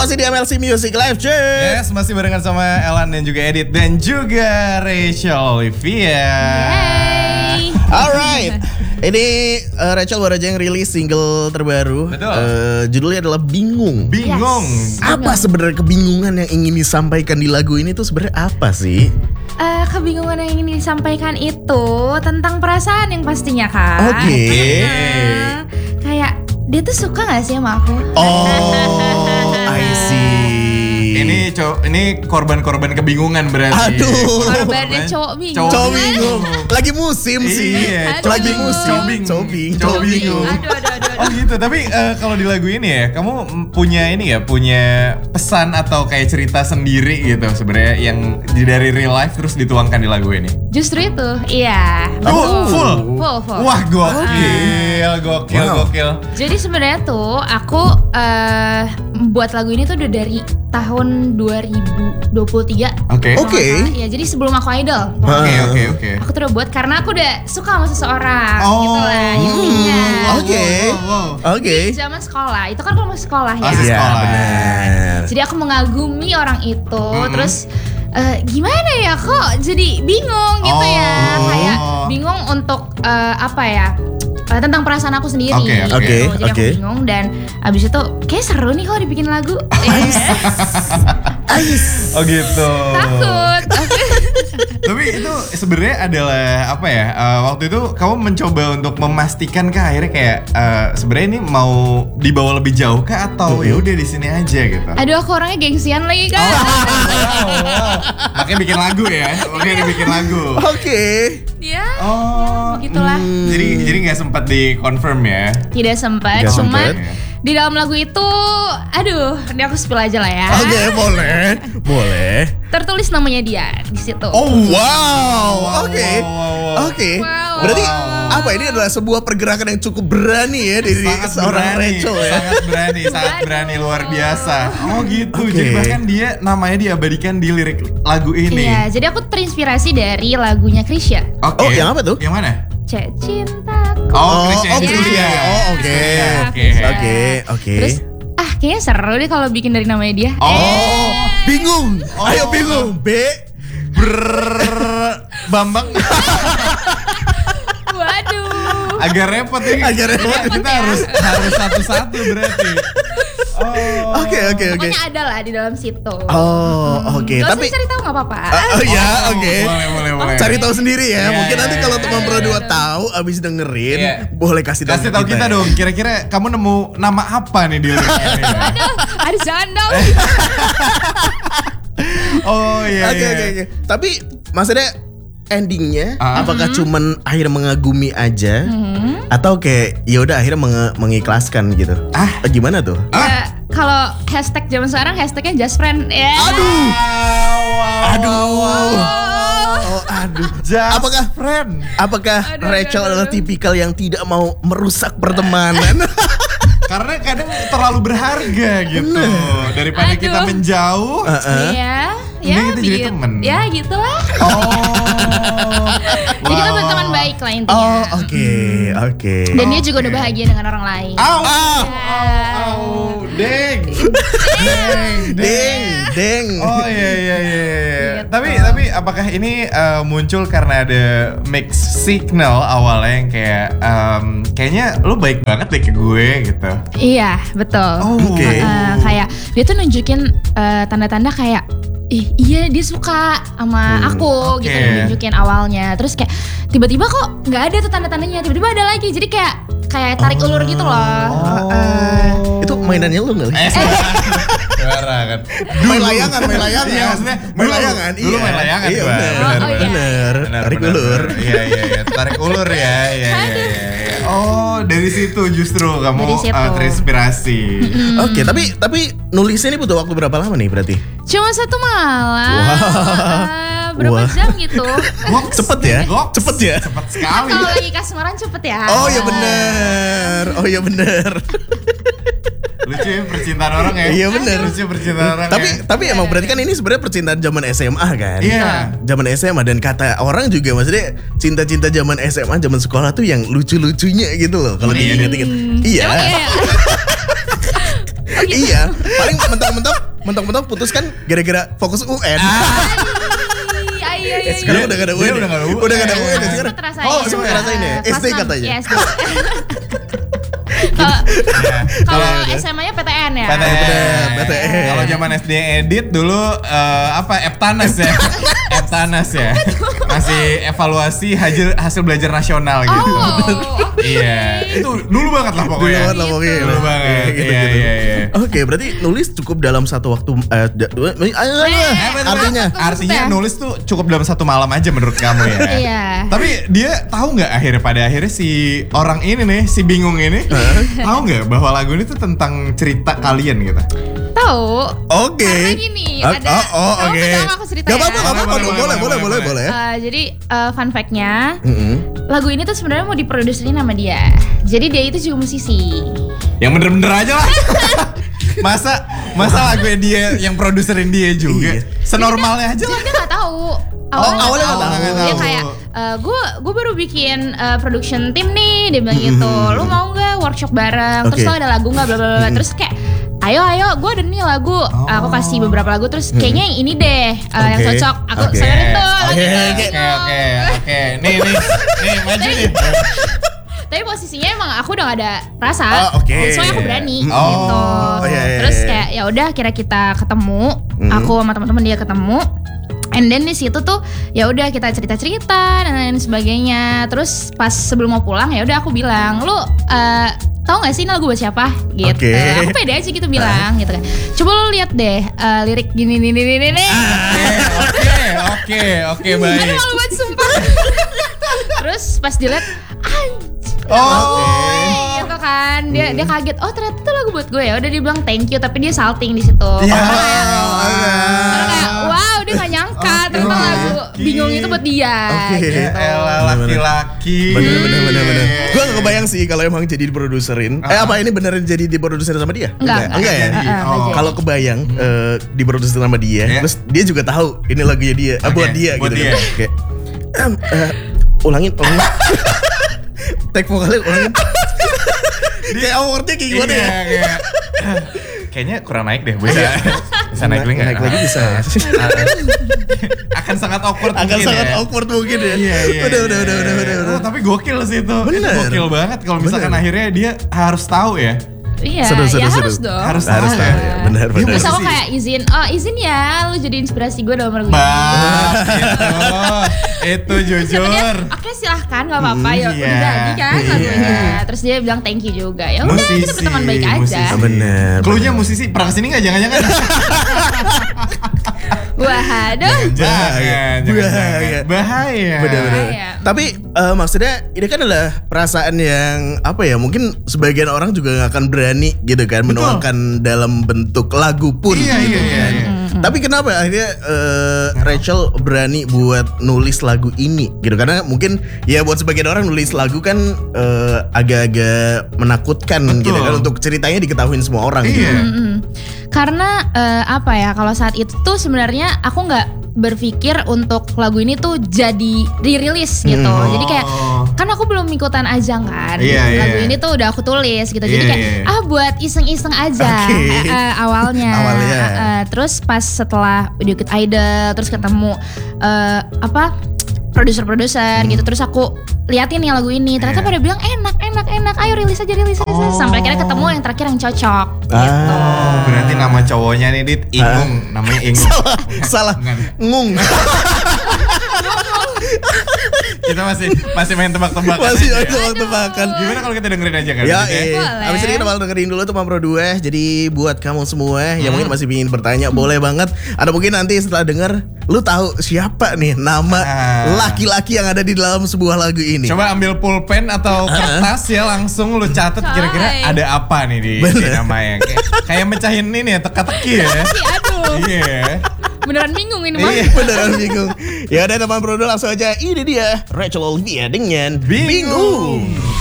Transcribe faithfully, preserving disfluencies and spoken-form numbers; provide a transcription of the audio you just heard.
masih di M L C Music Live, cuy. Yes, masih barengan sama Elan dan juga Edit dan juga Rachel Olivia. Yay. Alright, ini uh, Rachel baru aja yang rilis single terbaru. Betul. Uh, judulnya adalah Bingung. Bingung. Yes. Apa sebenarnya kebingungan yang ingin disampaikan di lagu ini tuh sebenarnya apa sih? Uh, kebingungan yang ingin disampaikan itu tentang perasaan yang pastinya kan. Oke. Nah, kayak dia tuh suka gak sih sama aku? Oh, I see. Ini cowok, ini korban-korban kebingungan berarti. Aduh. Korbannya cowok bingung. Cowok bingung. Lagi musim sih. Iya, Aduh. Lagi musim. Cobing. Cobing. Cowok Cobing. bingung. Aduh, aduh, aduh, aduh. Oh gitu, tapi uh, kalau di lagu ini ya, kamu punya ini ya, punya pesan atau kayak cerita sendiri gitu sebenarnya yang dari real life terus dituangkan di lagu ini. Justru itu, iya. Oh, full? Full, full. Wah gokil, gokil, Wow. gokil. Jadi sebenarnya tuh aku uh, buat lagu ini tuh udah dari tahun dua ribu dua puluh tiga. Oke. Oke. Ya jadi sebelum aku idol. Oke, oke, oke. Aku tuh udah buat karena aku udah suka sama seseorang Oh. gitu lah intinya. Hmm, Oke. Wow. Oke. Zaman sekolah, itu kan kalau masih sekolah ya. Masih Iya, sekolah. benar. Jadi aku mengagumi orang itu, Mm-mm. terus eh, gimana ya kok jadi bingung gitu ya, Oh. kayak bingung untuk eh, apa ya? eh, tentang perasaan aku sendiri. Oke, gitu. oke, Jadi oke. aku bingung dan abis itu kayak seru nih kalau dibikin lagu. Eh, Ais. Oh gitu. takut. Tapi itu sebenarnya adalah apa ya? uh, waktu itu kamu mencoba untuk memastikan kah akhirnya kayak uh, sebenarnya ini mau dibawa lebih jauh kah atau ya udah di sini aja gitu? Aduh aku orangnya gengsian lagi kan. Wow, wow. Makanya bikin lagu ya. Makanya dibikin lagu. Oke. Ya, Oh. gitulah. Hmm. Jadi jadi nggak sempat di confirm ya? Tidak sempat, Tidak cuma sempat. di dalam lagu itu, aduh, ini aku spill aja lah ya. Oke, boleh. Boleh. Tertulis namanya dia di situ. Oh, wow. Wow, Oke. wow, wow, wow. Oke. Wow. Berarti Wow. apa ini adalah sebuah pergerakan yang cukup berani ya dari Sangat seorang berani, Rachel ya. sangat berani, sangat Waduh. berani luar biasa. Oh gitu. Oke. Jadi bahkan dia namanya diabadikan di lirik lagu ini. Iya, jadi aku terinspirasi dari lagunya Krisya. Oke. Oh, yang apa tuh? Yang mana? Cek cintaku. Oh, Krisya oh, ini Krisya. dia. Oh, oke. Oke. Oke, oke. Terus ah kayaknya seru deh kalau bikin dari namanya dia. Oh. Oh, bingung. Oh. Ayo bingung. B. Brrrr, Bambang Waduh. agak repot ini. Agak repot. Kita, kita harus harus satu-satu berarti. Oh. Oke, oke, oke. Pokoknya ada lah di dalam situ. Oh, oke. Gak Tapi usah cari tahu nggak apa-apa. Ah, oh ya, oke. Boleh, boleh, boleh. Cari tahu sendiri ya. Iya, Mungkin iya, nanti iya, kalau iya, teman iya, Pro dua iya. tahu abis dengerin, Iya. boleh kasih tahu Kasih tahu kita, ya. dong. Kira-kira kamu nemu nama apa nih di liriknya ini? Ada sandal. Oh iya. Oke, iya. oke, oke. Tapi maksudnya endingnya Ah. apakah cuman akhirnya mengagumi aja Hmm. atau kayak ya udah akhirnya menge- mengikhlaskan gitu? Ah. Eh, Gimana tuh? Ya, kalau hashtag zaman sekarang hashtagnya just friend. Ya. Aduh. Wow, Aduh. wow, wow. Oh, aduh. Just Apakah friend? apakah Aduh, Rachel aduh, adalah aduh. tipikal yang tidak mau merusak pertemanan? Karena kadang terlalu berharga gitu. Daripada Aduh. kita menjauh. Heeh. Iya, Ini ya, kita jadi begitu. temen. Ya, gitulah. Oh. Jadi kita Wow. berteman baik lah intinya. Oh, oke, oke. Dan dia juga Oke. udah bahagia dengan orang lain. Au, Ah. au, au, deng, deng, Deng, deng. Oh iya iya iya. iya. Gitu. Tapi tapi apakah ini uh, muncul karena ada mix signal awalnya yang kayak um, kayaknya lo baik banget deh ke gue gitu. Iya, betul. Oh, oke. Uh, kayak dia tuh nunjukin uh, tanda-tanda kayak ih iya dia suka sama Hmm, aku oke. gitu nunjukin awalnya. Terus kayak tiba-tiba kok nggak ada tuh tanda-tandanya, tiba-tiba ada lagi. Jadi kayak kayak tarik ulur gitu loh. Oh. Uh, Itu mainannya lu nggak? Eh, suara kan. Main layangan, main layangan. Iya maksudnya main dulu- layangan. Dulu main layangan Iya, gua. bener. Bener, Oh, bener. iya. Bener. Benar, Tarik benar, ulur. benar. Iya iya iya, tarik ulur ya. Iya iya iya. iya. Oh, dari situ justru kamu Dari situ. uh, terinspirasi. Oke, tapi tapi nulisnya ini butuh waktu berapa lama nih berarti? cuma satu malam. Wah. Uh, berapa Wah. jam gitu? Goks. Cepet ya? Goks. Cepet ya? Cepet sekali. Kalau lagi kasmaran cepet ya. Oh ya bener. Oh ya bener. Lucu ya percintaan orang ya. Iya, bener. Lucu percintaan orang. tapi ya. tapi emang berarti kan ini sebenarnya percintaan zaman S M A kan? Iya. Zaman S M A dan kata orang juga maksudnya cinta-cinta zaman S M A, zaman sekolah tuh yang lucu-lucunya gitu loh kalau Iya. diinget-inget. Iya. Emang iya. Iya, paling mentok-mentok mentok-mentok putus kan gara-gara fokus U N. Iya, iya, Eh, sekarang udah gak ada U N. Dia ya? udah gak ada U N. Udah gak ada U N ya sekarang. Sempet rasain. Oh, sempat ngerasain ya. Pas S D enam, katanya. iya, S D. Kalau Ya. kalau Iya, S M A-nya P T N ya. P T N. P T N. Kalau zaman S D edit dulu eh, apa Eptanas ya. Eptanas ya. Masih evaluasi hasil hasil belajar nasional gitu. Oh, oke. Iya, itu dulu banget lah Dulu pokoknya. banget lah pokoknya. Dulu banget. Gitu, Iya, gitu. iya, iya. Oke, berarti nulis cukup dalam satu waktu eh, da- dua- Eh, artinya Artinya Maksudnya? nulis tuh cukup dalam satu malam aja menurut kamu ya. Iya. Tapi dia tahu nggak akhirnya pada akhirnya si orang ini nih, si bingung ini, tahu nggak bahwa lagu ini tuh tentang cerita kalian gitu? Tahu. Oke. Karena gini, Oh, ada. oh, oh, kamu oke. pertama aku cerita Gak ya. apa-apa, gak apa-apa. Boleh, Boleh, boleh, boleh, boleh, boleh, boleh. Eh, jadi eh, fun fact-nya, Mm-mm. lagu ini tuh sebenarnya mau diproduserin sama dia. Jadi dia itu juga musisi. Yang bener-bener aja lah. masa masa lagunya dia yang produserin dia juga. Iya. Senormalnya aja Jadi lah. dia nggak tahu. Oh, awalnya nggak tahu. Dia Nggak kayak, tahu. gue gue baru bikin eh, production tim nih, dia bilang gitu. Lu mau nggak workshop bareng? Terus Oke. lo ada lagu nggak? Bla bla bla. Terus kayak, ayo ayo, gue ada nih lagu. Aku kasih beberapa lagu. Terus kayaknya yang ini deh eh, yang Oke. cocok. Aku Oke. sebenarnya tuh. Oke, lagu itu, oke, gitu. Oke, oke, oke. Nih, nih, nih, maju nih. Tapi posisinya emang aku udah gak ada rasa, Oh, oke. soalnya aku berani Oh. gitu. Oh, iya, iya, Terus iya. kayak ya udah kira kita ketemu, Mhm. aku sama teman-teman dia ketemu. And then di situ tuh ya udah kita cerita-cerita dan lain sebagainya. Terus pas sebelum mau pulang ya udah aku bilang, lu eh, tahu nggak sih ini lagu buat siapa? Gitu. Oke. Aku pede aja gitu bilang, gitu kan. Coba lu lihat deh eh, lirik gini nih nih nih nih. Oke, oke, oke, Aduh baik. malu banget sumpah. Terus pas dilihat, Oh. gitu kan dia dia kaget, oh ternyata itu lagu buat gue ya udah dia bilang thank you tapi dia salting di situ. Ya. Karena kayak wow dia nggak nyangka ternyata lagu bingung itu buat dia. Oke. Gitu. Ya elah laki-laki. Bener bener bener bener. Gue gak kebayang sih kalau emang jadi diproduserin. Eh apa ini beneran jadi diproduserin sama dia? Enggak, enggak ya. enggak jadi. Oh. Enggak Kalau kebayang eh, diproduserin sama dia, Iya. terus dia juga tahu ini lagunya dia, ah, Oke, buat dia buat gitu dia. kan. Kayak "Em, eh, ulangin, ulangin. Take vokalnya ulangin. Kayak awardnya kayak gimana Iya, ya? kayak, kayaknya kurang naik deh, bisa bisa naik lagi nggak? Naik lagi bisa. Akan sangat awkward Akan mungkin sangat ya. awkward mungkin ya. Iya, iya, Udah, iya, udah, udah, iya. udah, udah, udah. Oh, tapi gokil sih itu. Itu Bener. gokil banget kalau misalkan Bener. akhirnya dia harus tahu ya. Iya, Seru, seru, ya seru. harus dong. Harus Harus tahu. tahu ya. Benar, Dia benar. Terus aku musisi. kayak izin, oh izin ya lu jadi inspirasi gue dalam lagu ini. Bah, itu, itu Terus kata dia, jujur. oke silahkan gak apa-apa ya Iya. udah jadi kan Iya. lagunya. Terus dia bilang thank you juga. Ya udah kita Musisi, berteman baik aja. musisi. Bener. Cluenya musisi pernah kesini nggak? Jangan-jangan. Wah, aduh. Jangan, jangan, Bahaya. jangan. Bahaya. Bener-bener. Bahaya. Tapi eh, maksudnya ini kan adalah perasaan yang apa ya? Mungkin sebagian orang juga nggak akan berani gitu kan menuangkan dalam bentuk lagu pun. Iya, gitu iya, iya, kan. iya. Tapi kenapa akhirnya eh, Rachel berani buat nulis lagu ini gitu? Karena mungkin ya buat sebagian orang nulis lagu kan eh, agak-agak menakutkan Betul. gitu kan untuk ceritanya diketahuin semua orang. Iya. Gitu. Mm-mm. Karena eh, apa ya kalau saat itu tuh sebenarnya aku nggak berpikir untuk lagu ini tuh jadi dirilis gitu. Hmm. Jadi kayak Oh. kan aku belum ikutan ajang kan. Iya, iya, lagu iya. ini tuh udah aku tulis gitu. Jadi Iya, kayak iya. ah buat iseng-iseng aja Oke. eh, eh, awalnya. Awalnya. Eh, eh, terus pas setelah udah ikut Idol terus ketemu eh, apa produser-produser gitu terus aku liatin nih lagu ini ternyata Iya. pada bilang enak enak enak ayo rilis aja rilis aja Oh. sampai akhirnya ketemu yang terakhir yang cocok gitu. Oh, berarti nama cowoknya nih Dit Ingung, namanya Ingung. Salah, salah, Bukan. ngung. Kita masih masih main tebak-tebakan. Masih aja ya. ada waktu makan. Gimana kalau kita dengerin aja kan? Ya, Dit, eh. Boleh. Abis ini kita bakal dengerin dulu tuh Mampro dua. Jadi buat kamu semua yang Hmm. mungkin masih ingin bertanya, boleh banget. Ada mungkin nanti setelah denger, lu tahu siapa nih nama Ah. laki-laki yang ada di dalam sebuah lagu ini. Coba ambil pulpen atau kertas ya langsung lu catat kira-kira Coy. ada apa nih di, di Bener. namanya. Kayak, kayak mecahin ini ya teka-teki ya. Ih, aduh Iya. beneran bingung ini mah. Iya, beneran bingung. Ya udah teman Mampro dua langsung aja. Ini dia Rachel Olivia dengan Bingung. Bingung.